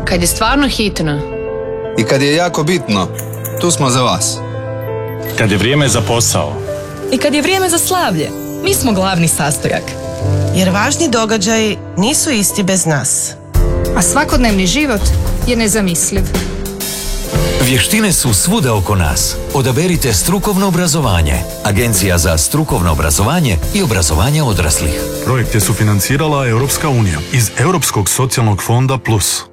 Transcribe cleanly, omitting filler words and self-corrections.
Kad je stvarno hitno. I kad je jako bitno, tu smo za vas. Kad je vrijeme za posao. I kad je vrijeme za slavlje, mi smo glavni sastojak. Jer važni događaji nisu isti bez nas. A svakodnevni život je nezamisliv. Vještine su svuda oko nas. Odaberite strukovno obrazovanje. Agencija za strukovno obrazovanje i obrazovanje odraslih. Projekt je sufinancirala Europska unija iz Europskog socijalnog fonda Plus.